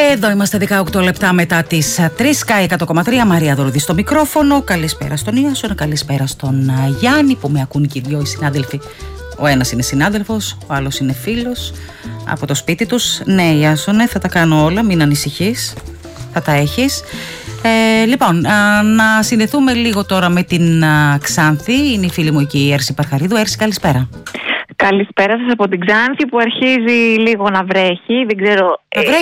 Εδώ είμαστε 18 λεπτά μετά τις 3. Sky 100,3. Μαρία Δωροδή στο μικρόφωνο. Καλησπέρα στον Ιάσονα, καλησπέρα στον Γιάννη που με ακούν και οι δυο οι συνάδελφοι. Ο ένας είναι συνάδελφος, ο άλλος είναι φίλος από το σπίτι τους. Ναι, Ιάσονε, θα τα κάνω όλα, μην ανησυχείς. Θα τα έχεις. Λοιπόν, να συνδεθούμε λίγο τώρα με την Ξάνθη. Είναι η φίλη μου εκεί, η Έρση Παρχαρίδου. Έρση, καλησπέρα. Καλησπέρα σας από την Ξάνθη που αρχίζει λίγο να βρέχει. Δεν ξέρω,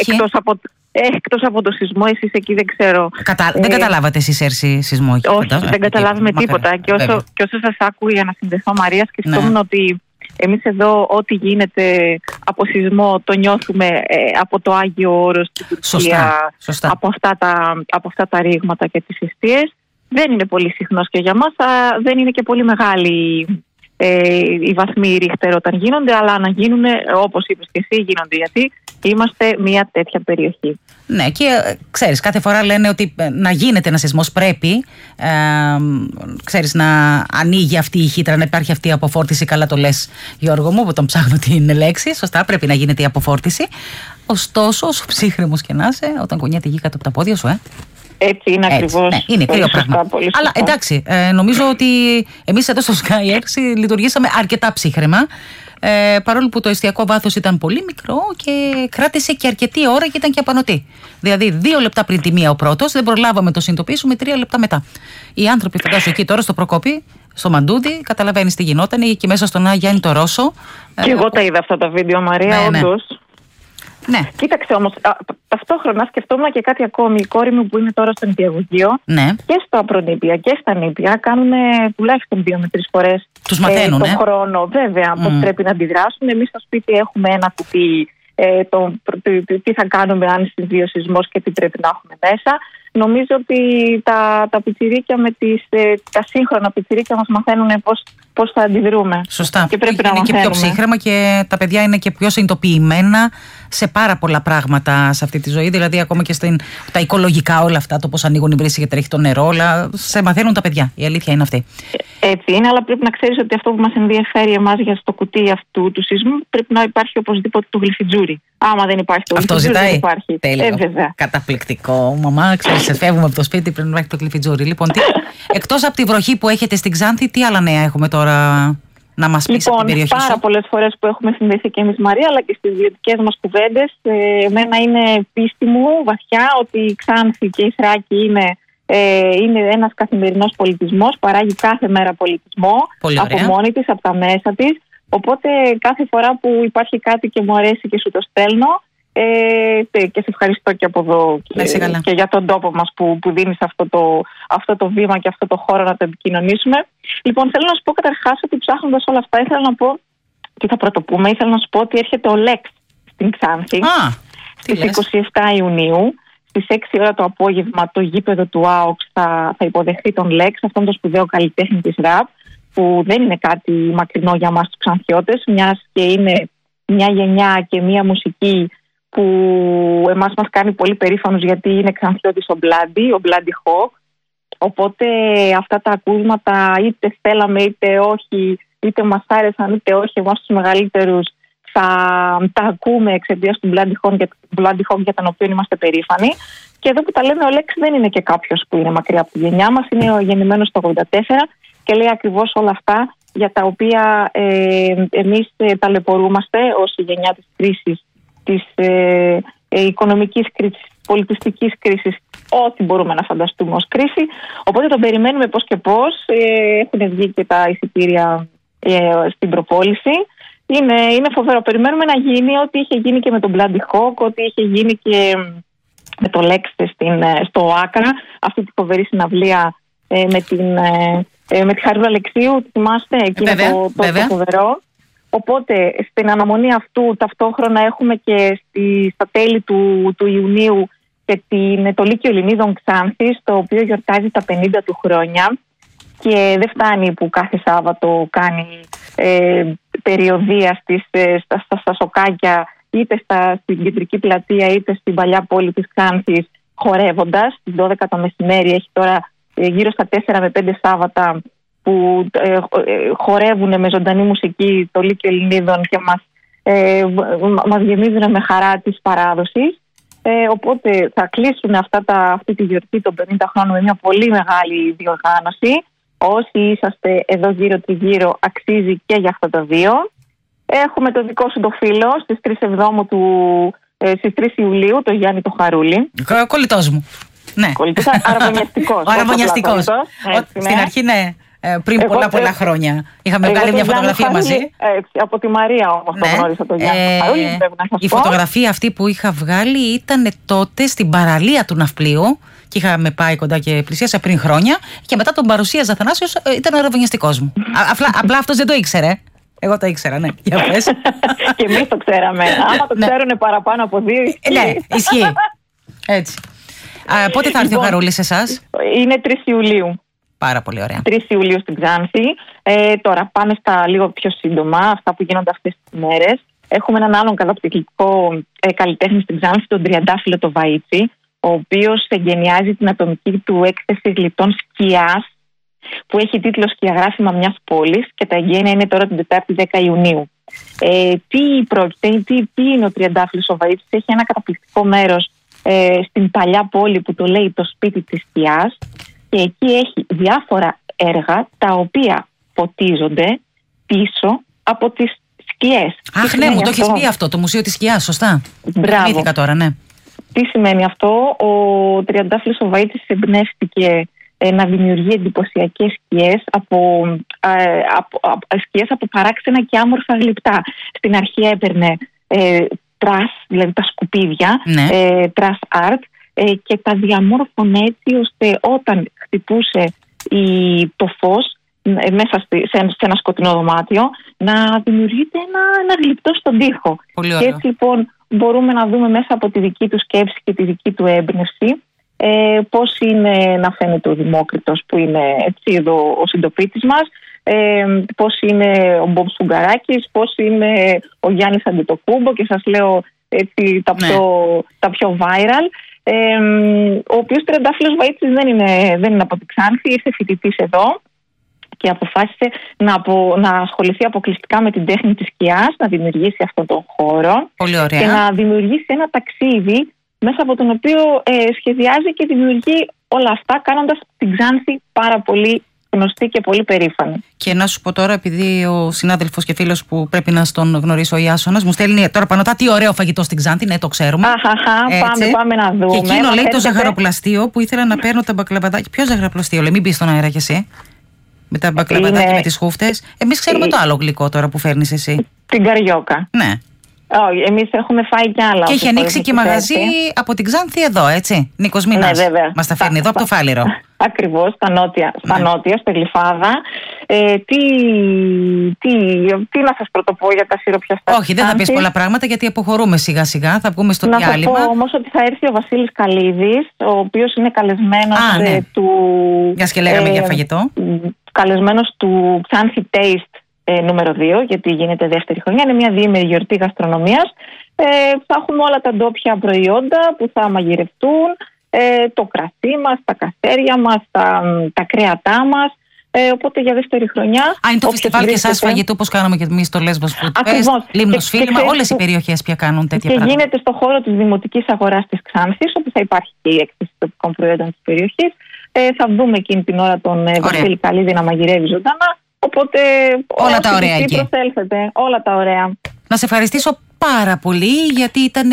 εκτός από το σεισμό, εσείς εκεί δεν ξέρω. Δεν καταλάβατε εσείς, Έρση, σεισμό εκεί? Όχι, δεν καταλάβουμε τίποτα. Και όσο σας άκουγα να συνδεθώ, Μαρία, σκεφτόμουν ότι εμείς εδώ ό,τι γίνεται από σεισμό το νιώθουμε από το Άγιο Όρος, την Τουρκία, από αυτά τα ρήγματα και τις αιστείες. Δεν είναι πολύ συχνός και για μας, δεν είναι και πολύ μεγάλη οι βαθμοί Ρίχτερ όταν γίνονται, αλλά να γίνουν, όπως είπες και εσύ, γίνονται, γιατί είμαστε μια τέτοια περιοχή. Ναι, και ξέρεις, κάθε φορά λένε ότι να γίνεται ένα σεισμός πρέπει, ξέρεις, να ανοίγει αυτή η χύτρα, να υπάρχει αυτή η αποφόρτιση. Καλά το λες, Γιώργο μου, που τον ψάχνω την λέξη. Σωστά, πρέπει να γίνεται η αποφόρτιση. Ωστόσο, όσο ψύχρεμος και να είσαι, όταν κουνιέται η γη κάτω από τα πόδια σου, Έτσι είναι ακριβώς. Ναι, είναι κρύο πράγμα. Αλλά εντάξει, νομίζω ότι εμείς εδώ στο Sky λειτουργήσαμε αρκετά ψύχρεμα. Παρόλο που το εστιακό βάθος ήταν πολύ μικρό και κράτησε και αρκετή ώρα και ήταν και απανωτή. Δηλαδή 2 λεπτά πριν τη μία ο πρώτος, δεν προλάβαμε να το συνειδητοποιήσουμε 3 λεπτά μετά. Οι άνθρωποι, φαντάσου εκεί τώρα στο Προκόπη, στο Μαντούδι, καταλαβαίνεις τι γινόταν, και μέσα στον Γιάννη το Ρώσο. Και εγώ τα είδα αυτά τα βίντεο, Μαρία, όντως. Ναι. Κοίταξε όμως, ταυτόχρονα σκεφτόμουν και κάτι ακόμη. Η κόρη μου που είναι τώρα στο νηπιαγωγείο, και στα προνήπια και στα νήπια κάνουν τουλάχιστον 2 με 3 φορές τους μαθαίνουν, τον χρόνο, βέβαια, πώς πρέπει να αντιδράσουν. Εμείς στο σπίτι έχουμε ένα κουτί, τι θα κάνουμε αν συμβεί ο σεισμός και τι πρέπει να έχουμε μέσα. Νομίζω ότι τα πιτσιρίκια τα σύγχρονα πιτσιρίκια μας μαθαίνουν πώς θα αντιδρούμε. Σωστά. Και πρέπει είναι και πιο ψύχρεμα και τα παιδιά είναι και πιο συνειδητοποιημένα σε πάρα πολλά πράγματα σε αυτή τη ζωή. Δηλαδή, ακόμα και τα οικολογικά, όλα αυτά, το πώς ανοίγουν οι βρύσοι και τρέχει το νερό, όλα σε μαθαίνουν τα παιδιά. Η αλήθεια είναι αυτή. Έτσι είναι, αλλά πρέπει να ξέρεις ότι αυτό που μας ενδιαφέρει εμάς για στο κουτί αυτού του σεισμού πρέπει να υπάρχει οπωσδήποτε το γλυφιτζούρι. Άμα δεν υπάρχει το γλυφιτζούρι, δεν υπάρχει. Τέλειο. Καταπληκτικό. Μαμά, ξέρεις, φεύγουμε από το σπίτι, πρέπει να υπάρχει το γλυφιτζούρι. Λοιπόν, εκτός από τη βροχή που έχετε στην Ξάνθη, τι άλλα νέα έχουμε τώρα να μας πεις από την περιοχή σου? Πάρα πολλές φορές που έχουμε συνδεθεί και εμείς, Μαρία, αλλά και στις βιωτικές μας κουβέντες, εμένα είναι πίστη μου βαθιά ότι η Ξάνθη και η Θράκη είναι ένας καθημερινός πολιτισμός, παράγει κάθε μέρα πολιτισμό από μόνη της, από τα μέσα της. Οπότε κάθε φορά που υπάρχει κάτι και μου αρέσει και σου το στέλνω, και σε ευχαριστώ και από εδώ και για τον τόπο μας που δίνεις αυτό το βήμα και αυτό το χώρο να το επικοινωνήσουμε. Λοιπόν, θέλω να σου πω καταρχάς ότι ψάχνοντας όλα αυτά, ήθελα να πω, και θα πρωτοπούμε, ήθελα να σου πω ότι έρχεται ο Λέξ στην Ξάνθη στις 27 Ιουνίου. Στις 6 ώρα το απόγευμα το γήπεδο του ΑΟΚ θα υποδεχθεί τον Λέξ, αυτόν τον σπουδαίο καλλιτέχνη της ραπ, που δεν είναι κάτι μακρινό για μας τους Ξανθιώτες, μιας και είναι μια γενιά και μια μουσική που εμάς μας κάνει πολύ περήφανος, γιατί είναι Ξανθιώτης ο Bloody Hawk. Οπότε αυτά τα ακούσματα, είτε θέλαμε είτε όχι, είτε μας άρεσαν είτε όχι, εμάς τους μεγαλύτερους θα τα ακούμε εξαιτίας του Bloody Hawk για τον οποίο είμαστε περήφανοι. Και εδώ που τα λέμε, ο Λέξ δεν είναι και κάποιος που είναι μακριά από τη γενιά μας, είναι ο γεννημένος το 84 και λέει ακριβώς όλα αυτά για τα οποία εμείς ταλαιπωρούμαστε ως η γενιά της κρίσης, της οικονομικής κρίσης, πολιτιστικής κρίσης, ό,τι μπορούμε να φανταστούμε ως κρίση. Οπότε τον περιμένουμε πώς και πώς. Έχουν βγει και τα εισιτήρια στην προπόληση. Είναι φοβερό. Περιμένουμε να γίνει ό,τι είχε γίνει και με τον Bloody Hawk, ό,τι είχε γίνει και με το Λέξ στο Άκρα, αυτή τη φοβερή συναυλία με τη Χαρούλα Αλεξίου, θυμάστε, εκείνο το φοβερό. Οπότε στην αναμονή αυτού ταυτόχρονα έχουμε και στα τέλη του Ιουνίου και το Λύκειο Ελληνίδων Ξάνθης, το οποίο γιορτάζει τα 50 του χρόνια, και δεν φτάνει που κάθε Σάββατο κάνει περιοδεία στα σοκάκια, είτε στην κεντρική πλατεία είτε στην παλιά πόλη της Ξάνθης, χορεύοντας. Στις 12 το μεσημέρι έχει τώρα γύρω στα 4 με 5 Σάββατα που χορεύουν με ζωντανή μουσική το Λύκειο Ελληνίδων και μας γεμίζουν με χαρά της παράδοσης. Οπότε θα κλείσουν αυτή τη γιορτή των 50 χρόνων με μια πολύ μεγάλη διοργάνωση. Όσοι είσαστε εδώ γύρω-τριγύρω, αξίζει και για αυτά τα δύο. Έχουμε το δικό σου το φίλο στις 3 Ιουλίου, το Γιάννη το Χαρούλη. Κολλητός μου. Ναι. Αραβωνιαστικός. Ο αραβωνιαστικός. Στην αρχή, ναι. Πριν πολλά χρόνια. Είχαμε βγάλει μια φωτογραφία μαζί. Έτσι, από τη Μαρία όμως το γνώρισα το Γιάννη Χαρούλη. Η φωτογραφία αυτή που είχα βγάλει ήταν τότε στην παραλία του Ναυπλίου. Και είχαμε πάει κοντά και πλησίασα πριν χρόνια. Και μετά τον παρουσίαζε Αθανάσιος, ήταν ο αραβωνιαστικός μου. Απλά αυτός δεν το ήξερε. Εγώ το ήξερα, ναι. Για πες. Και εμείς το ξέραμε. Άμα το ξέρουν παραπάνω από 2, ισχύει. Ναι, ισχύει. Έτσι. Πότε θα έρθει ο Χαρούλης εσάς? Είναι 3 Ιουλίου. Πάρα πολύ ωραία. 3 Ιουλίου στην Ξάνθη. Τώρα πάμε στα λίγο πιο σύντομα, αυτά που γίνονται αυτές τις μέρες. Έχουμε έναν άλλον καταπληκτικό καλλιτέχνη στην Ξάνθη, τον Τριαντάφυλλο το Βαΐτσι, ο οποίος εγκαινιάζει την ατομική του έκθεση γλυπτών σκιάς, που έχει τίτλο «Σκιαγράφημα μιας πόλης» και τα εγγένεια είναι τώρα την Τετάρτη 10 Ιουνίου. Τι πρόκειται, τι είναι ο Τριαντάφυλλος ο Βαΐτσης? Έχει ένα καταπληκτικό μέρος στην παλιά πόλη που το λέει το σπίτι της σκιάς, και εκεί έχει διάφορα έργα τα οποία φωτίζονται πίσω από τις σκιές. Αχ, ναι, μου το έχεις πει αυτό, το Μουσείο της Σκιάς, σωστά. Μπράβο. Τώρα, ναι. Τι σημαίνει αυτό? Ο Τριαντάφυλλος ο Βαΐτσης εμπνεύστηκε να δημιουργεί εντυπωσιακές σκιές σκιές από παράξενα και άμορφα γλυπτά. Στην αρχή έπαιρνε τρας, δηλαδή τα σκουπίδια, ναι. Τρας art, και τα διαμόρφωνε έτσι ώστε όταν χτυπούσε το φως μέσα σε ένα σκοτεινό δωμάτιο να δημιουργείται ένα γλυπτό στον τοίχο. Πολύ ωραίο. Και έτσι λοιπόν μπορούμε να δούμε μέσα από τη δική του σκέψη και τη δική του έμπνευση πώς είναι να φαίνεται ο Δημόκριτος, που είναι έτσι εδώ ο συντοπίτης μας, πώς είναι ο Μπομπ Σουγκαράκης, πώς είναι ο Γιάννης Αντετοκούμπο, και σας λέω έτσι τα πιο viral. Ο οποίος Τριαντάφυλλος Βαΐτσης δεν είναι από την Ξάνθη, ήρθε φοιτητής εδώ και αποφάσισε να ασχοληθεί αποκλειστικά με την τέχνη της σκιάς, να δημιουργήσει αυτόν τον χώρο. Πολύ ωραία. Και να δημιουργήσει ένα ταξίδι μέσα από τον οποίο σχεδιάζει και δημιουργεί όλα αυτά, κάνοντας την Ξάνθη πάρα πολύ γνωστή και πολύ περήφανη. Και να σου πω τώρα, επειδή ο συνάδελφος και φίλος που πρέπει να τον γνωρίσω, ο Ιάσονας, μου στέλνει τώρα πανωτά τι ωραίο φαγητό στην Ξάνθη. Ναι, το ξέρουμε. Πάμε να δούμε. Και εκείνο λέει το ζαχαροπλαστείο που ήθελα να παίρνω τα μπακλαβαδάκια. Ποιο ζαχαροπλαστείο, λέει, μην μπει στον αέρα κι εσύ. Με τα μπακλαβαδάκια με τις χούφτες. Εμείς ξέρουμε το άλλο γλυκό τώρα που φέρνεις εσύ. Την καριόκα. Ναι. Όχι, εμείς έχουμε φάει κι άλλα. Και έχει ανοίξει και μαγαζί από την Ξάνθη εδώ, έτσι. Νίκος Μινάς. Ναι, βέβαια. Μας τα φέρνει εδώ από το Φάληρο. Ακριβώς, στα νότια, στη Γλυφάδα. Τι να σας πρωτοπώ για τα σιροπιαστά? Όχι, δεν θα πεις πολλά πράγματα γιατί αποχωρούμε σιγά σιγά. Θα βγούμε στο διάλειμμα. Να πω όμως ότι θα έρθει ο Βασίλης Καλίδης, ο οποίος είναι καλεσμένος του. Μιας και λέγαμε για φαγητό. Καλεσμένος του Ξάνθη Taste νούμερο 2, γιατί γίνεται δεύτερη χρονιά. Είναι μια διήμερη γιορτή γαστρονομίας. Θα έχουμε όλα τα ντόπια προϊόντα που θα μαγειρευτούν, το κρασί μας, τα καστέρια μας, τα κρέατά μας. Οπότε για δεύτερη χρονιά. Είναι το φεστιβάλ και εσάς φαγητού, όπως κάναμε και εμείς στο Lesbos Food Fest, Λίμνος Φίλιμα, όλες οι περιοχές πια κάνουν τέτοια πράγματα. Και γίνεται στο χώρο της Δημοτικής Αγοράς της Ξάνθης, όπου θα υπάρχει και η έκθεση τοπικών προϊόντων της περιοχής. Θα δούμε εκείνη την ώρα τον Βασίλη Καλίδη να μαγειρεύει ζωντανά. Οπότε όλα τα ωραία εκεί. Όλα τα ωραία. Να σε ευχαριστήσω πάρα πολύ, γιατί ήταν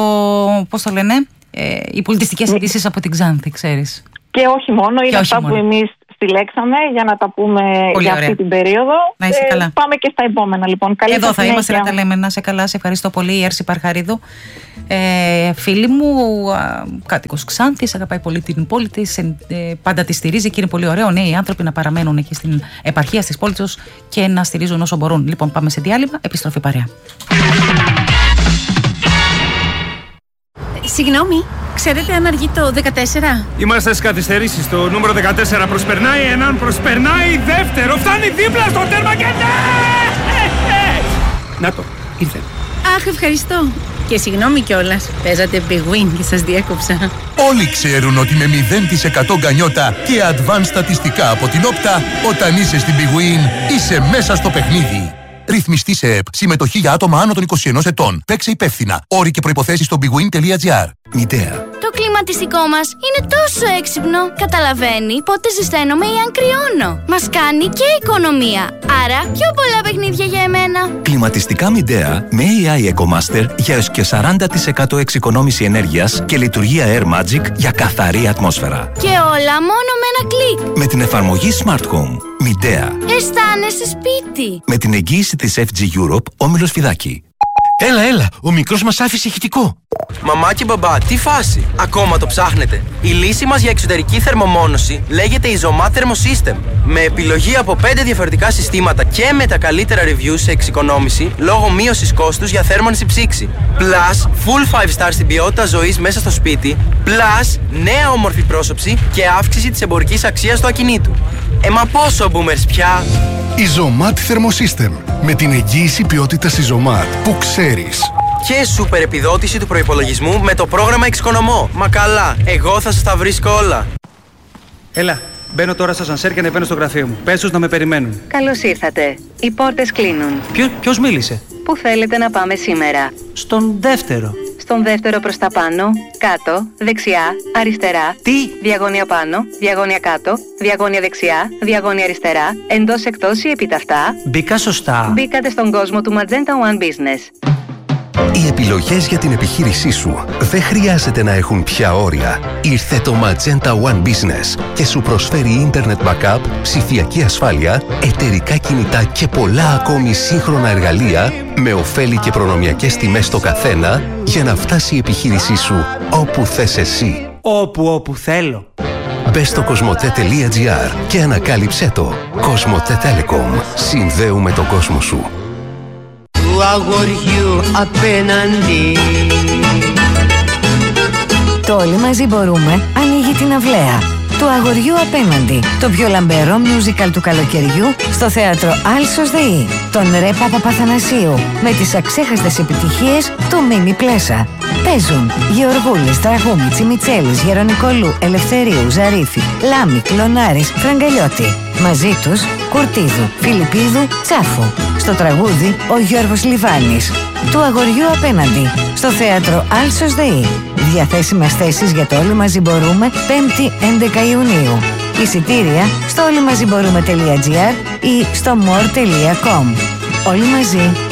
οι πολιτιστικές ειδήσεις από την Ξάνθη, ξέρεις. Και όχι μόνο, είναι αυτά που εμείς συλλέξαμε για να τα πούμε πολύ για αυτή την περίοδο. Να είσαι καλά. Πάμε και στα επόμενα λοιπόν. Καλή εδώ θα είμαστε να τα λέμε. Να είσαι καλά, σε ευχαριστώ πολύ. Η Έρση Παρχαρίδου, φίλη μου, κάτοικος Ξάνθης, αγαπάει πολύ την πόλη της, πάντα τη στηρίζει και είναι πολύ ωραίο νέοι άνθρωποι να παραμένουν εκεί στην επαρχία της πόλης τους και να στηρίζουν όσο μπορούν. Λοιπόν, πάμε σε διάλειμμα, επιστροφή παρέα. Συγγνώμη, ξέρετε αν αργεί το 14? Είμαστε στις καθυστερήσεις. Το νούμερο 14 προσπερνάει έναν, προσπερνάει δεύτερο. Φτάνει δίπλα στο τέρμα και να το, ήρθε. Αχ, ευχαριστώ. Και συγγνώμη κιόλας, παίζατε Big Win και σας διέκοψα. Όλοι ξέρουν ότι με 0% γκανιότα και advanced στατιστικά από την Όπτα, όταν είσαι στην Big Win, είσαι μέσα στο παιχνίδι. Ρυθμιστή σε ΕΠ. Συμμετοχή για άτομα άνω των 21 ετών. Παίξε υπεύθυνα. Όροι και προϋποθέσεις στο bigwin.gr. Midea. Το κλιματιστικό μας είναι τόσο έξυπνο. Καταλαβαίνει πότε ζεσταίνομαι ή αν κρυώνω. Μας κάνει και οικονομία. Άρα πιο πολλά παιχνίδια για εμένα. Κλιματιστικά Midea με AI EcoMaster για έως και 40% εξοικονόμηση ενέργειας και λειτουργία Air Magic για καθαρή ατμόσφαιρα. Και όλα μόνο με ένα κλικ. Με την εφαρμογή Smart Home. Midea. Αισθάνεσαι σπίτι. Με την εγγύηση της FG Europe, Όμιλος Φιδάκη. Έλα, ο μικρός μας άφησε ηχητικό. Μαμά και μπαμπά, τι φάση! Ακόμα το ψάχνετε? Η λύση μας για εξωτερική θερμομόνωση λέγεται Isomat Thermosystem. Με επιλογή από 5 διαφορετικά συστήματα και με τα καλύτερα reviews σε εξοικονόμηση λόγω μείωσης κόστους για θέρμανση ψήξη. Plus, full 5 star στην ποιότητα ζωής μέσα στο σπίτι. Plus, νέα όμορφη πρόσωψη και αύξηση της εμπορικής αξίας του ακινήτου. Μα πόσο boomers πια! Isomat Thermosystem. Με την εγγύηση ποιότητας Isomat που ξέρεις. Και σούπερ επιδότηση του προϋπολογισμού με το πρόγραμμα Εξοικονομώ. Μα καλά, εγώ θα σας τα βρίσκω όλα. Έλα, μπαίνω τώρα στο ασανσέρ και ανεβαίνω στο γραφείο μου. Πες τους να με περιμένουν. Καλώς ήρθατε. Οι πόρτες κλείνουν. Ποιος μίλησε? Πού θέλετε να πάμε σήμερα? Στον δεύτερο. Στον δεύτερο προς τα πάνω, κάτω, δεξιά, αριστερά. Τι? Διαγώνια πάνω, διαγώνια κάτω, διαγώνια δεξιά, διαγώνια αριστερά, εντός εκτός ή επιταυτά. Μπήκα σωστά. Μπήκατε στον κόσμο του Magenta One Business. Οι επιλογές για την επιχείρησή σου δεν χρειάζεται να έχουν πια όρια. Ήρθε το Magenta One Business και σου προσφέρει Internet Backup, ψηφιακή ασφάλεια, εταιρικά κινητά και πολλά ακόμη σύγχρονα εργαλεία με ωφέλη και προνομιακές τιμές στο καθένα για να φτάσει η επιχείρησή σου όπου θες εσύ. Όπου θέλω. Μπες στο cosmote.gr και ανακάλυψέ το. Cosmote Telecom. Συνδέουμε τον κόσμο σου. Του αγοριού απέναντι. Το Όλοι Μαζί Μπορούμε ανοίγει την αυλαία του αγοριού απέναντι. Το πιο λαμπερό musical του καλοκαιριού στο θέατρο Άλσος ΔΕΗ. Τον Ρε Παπαθανασίου με τις αξέχαστες επιτυχίες του Μίμη Πλέσα. Παίζουν Γεωργούλης, Τραγούμη, Μιτσέλης, Γερονικολού, Ελευθερίου, Ζαρίφη, Λάμη, Κλωνάρης, Φραγκαλιώτη. Μαζί τους Κουρτίδου, Φιλιππίδου, Τσάφου. Στο τραγούδι ο Γιώργος Λιβάνης. Του αγοριού απέναντι στο θέατρο Άλσος ΔΕΗ. Διαθέσιμες θέσεις για το Όλοι Μαζί Μπορούμε 5η 11 Ιουνίου. Εισιτήρια στο όλοιμαζιμπορούμε.gr ή στο more.com. Όλοι μαζί